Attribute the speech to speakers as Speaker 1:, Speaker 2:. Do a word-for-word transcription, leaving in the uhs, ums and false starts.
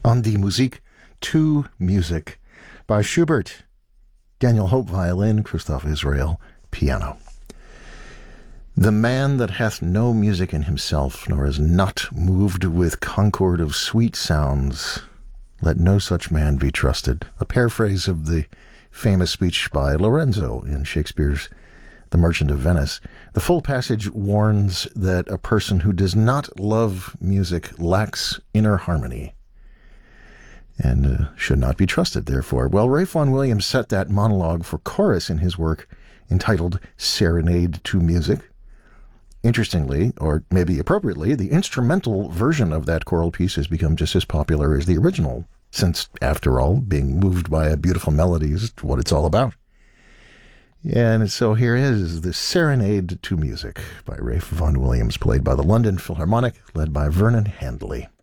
Speaker 1: An die Musik, to music, by Schubert. Daniel Hope, violin, Christoph Israel, piano. The man that hath no music in himself, nor is not moved with concord of sweet sounds, let no such man be trusted. A paraphrase of the famous speech by Lorenzo in Shakespeare's The Merchant of Venice. The full passage warns that a person who does not love music lacks inner harmony and uh, should not be trusted, therefore. Well, Ralph Vaughan Williams set that monologue for chorus in his work entitled Serenade to Music. Interestingly, or maybe appropriately, the instrumental version of that choral piece has become just as popular as the original, since, after all, being moved by a beautiful melody is what it's all about. And so here is the Serenade to Music by Ralph Vaughan Williams, played by the London Philharmonic, led by Vernon Handley.